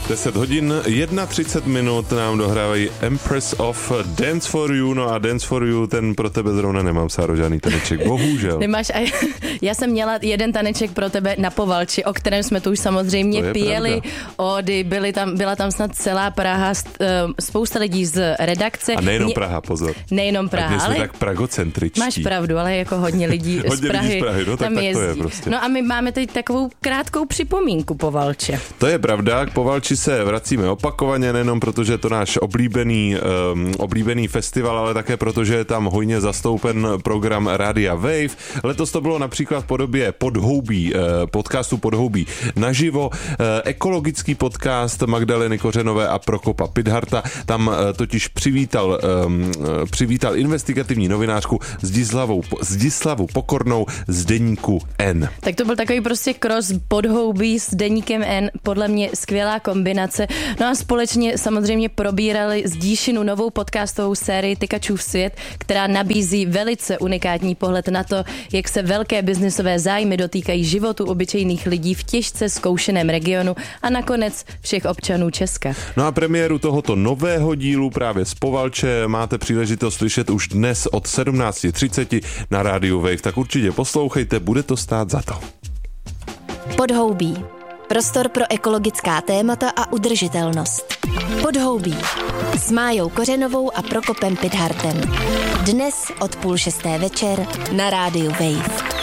10 hodin, 31 minut nám dohrávají Empress of Dance for You, no a Dance for You, ten pro tebe zrovna nemám, Sáro, žádný taneček, bohužel. Nemáš, já jsem měla jeden taneček pro tebe na Povalči, o kterém jsme tu už samozřejmě pěli ódy, byla tam snad celá Praha, spousta lidí z redakce. A nejenom Praha, pozor. Nejenom Praha, ale tak pragocentričtí. Máš pravdu, ale jako hodně lidí z Prahy, no, tak to je prostě. No a my máme teď takovou krátkou připomínku Povalče. To je pravda, k Povalči se vracíme opakovaně, nejenom protože je to náš oblíbený festival, ale také protože je tam hojně zastoupen program Rádia Wave. Letos to bylo například v podobě Podhoubí, podcastu Podhoubí naživo, ekologický podcast Magdaleny Kořenové a Prokopa Pidharta. Tam totiž přivítal investigativní novinářku Zdislavu Pokornou z deníku N. Tak to byl takový prostě cross Podhoubí s deníkem N, podle mě skvělá kombinace. No a společně samozřejmě probírali z Díšinu novou podcastovou sérii Tykačův svět, která nabízí velice unikátní pohled na to, jak se velké biznisové zájmy dotýkají životu obyčejných lidí v těžce zkoušeném regionu a nakonec všech občanů Česka. No a premiéru tohoto nového dílu právě z Povalče máte příležitost slyšet už dnes od 17:30 na rádiu Wave, tak určitě poslouchejte, bude to stát za to. Podhoubí. Prostor pro ekologická témata a udržitelnost. Podhoubí. S Májou Kořenovou a Prokopem Pidhartem. Dnes od 5:30 večer na rádiu Wave.